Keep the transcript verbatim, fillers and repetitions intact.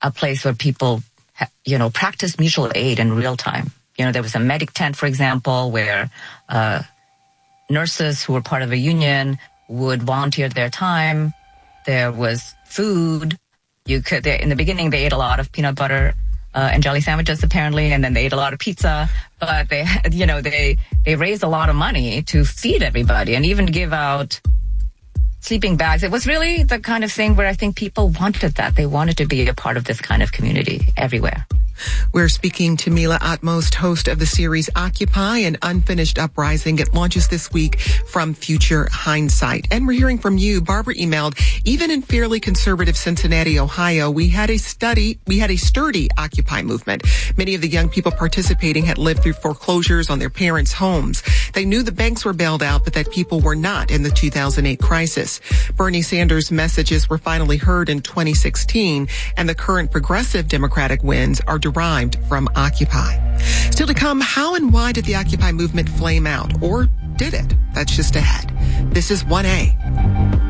a place where people, you know, practiced mutual aid in real time. You know, there was a medic tent, for example, where uh, nurses who were part of a union would volunteer their time. There was food. You could, they, in the beginning, they ate a lot of peanut butter uh, and jelly sandwiches, apparently, and then they ate a lot of pizza. But they, you know, they they raised a lot of money to feed everybody and even give out sleeping bags. It was really the kind of thing where I think people wanted that. They wanted to be a part of this kind of community everywhere. We're speaking to Mila Atmos, host of the series Occupy, an unfinished uprising. It launches this week from Future Hindsight. And we're hearing from you. Barbara emailed, even in fairly conservative Cincinnati, Ohio, we had a study, we had a sturdy Occupy movement. Many of the young people participating had lived through foreclosures on their parents' homes. They knew the banks were bailed out, but that people were not in the two thousand eight crisis. Bernie Sanders' messages were finally heard in twenty sixteen, and the current progressive Democratic wins are derived from Occupy. Still to come, how and why did the Occupy movement flame out? Or did it? That's just ahead. This is one A.